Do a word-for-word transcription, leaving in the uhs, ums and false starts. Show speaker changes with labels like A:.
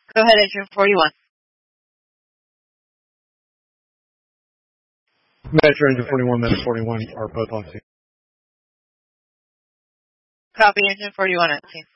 A: Go ahead, Engine forty-one.
B: Metro Engine forty-one, Metro forty-one are both on scene.
A: Copy, Engine forty-one at scene.